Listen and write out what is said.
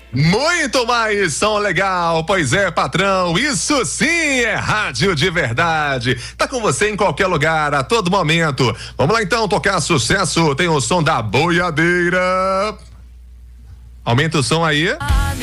Muito mais som legal, pois é, patrão, isso sim é rádio de verdade. Tá com você em qualquer lugar, a todo momento. Vamos lá então, tocar sucesso, tem o som da boiadeira. Aumenta o som aí.